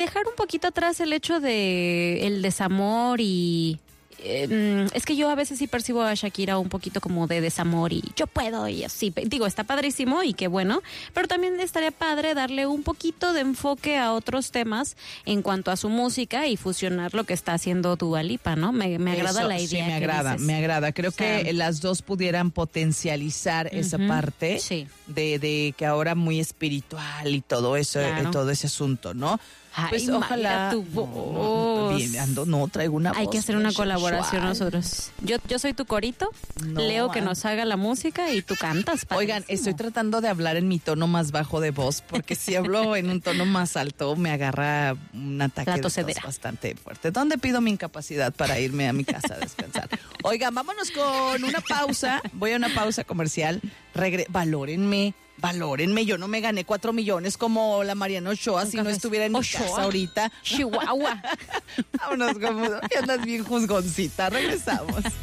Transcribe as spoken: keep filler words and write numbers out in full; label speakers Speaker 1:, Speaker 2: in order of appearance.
Speaker 1: dejar un poquito atrás el hecho de el desamor y eh, es que yo a veces sí percibo a Shakira un poquito como de desamor y yo puedo y así, digo, está padrísimo y qué bueno, pero también estaría padre darle un poquito de enfoque a otros temas en cuanto a su música y fusionar lo que está haciendo Dua Lipa, ¿no? Me, me agrada
Speaker 2: Eso,
Speaker 1: la idea.
Speaker 2: Sí, me
Speaker 1: que
Speaker 2: agrada,
Speaker 1: dices.
Speaker 2: me agrada. Creo
Speaker 1: O sea,
Speaker 2: que las dos pudieran potencializar uh-huh, esa parte
Speaker 1: sí.
Speaker 2: de, de que ahora muy espiritual y todo eso,
Speaker 1: claro.
Speaker 2: eh, todo ese asunto, ¿no?
Speaker 1: Ay,
Speaker 2: pues ojalá
Speaker 1: tu voz. No,
Speaker 2: no, bien, ando, no, traigo una
Speaker 1: Hay
Speaker 2: voz
Speaker 1: que hacer una colaboración nosotros. Yo, yo soy tu corito,
Speaker 2: no,
Speaker 1: Leo que nos haga la música y tú cantas. Padrísimo.
Speaker 2: Oigan, estoy tratando de hablar en mi tono más bajo de voz, porque si hablo en un tono más alto me agarra un ataque de tos bastante fuerte. ¿Dónde pido mi incapacidad para irme a mi casa a descansar? Oigan, vámonos con una pausa. Voy a una pausa comercial. Regre- valórenme. Valórenme, yo no me gané cuatro millones como la Mariana Ochoa si no estuviera en mi
Speaker 1: Ochoa.
Speaker 2: casa ahorita.
Speaker 1: Chihuahua.
Speaker 2: Vámonos, como andas bien juzgoncita. Regresamos.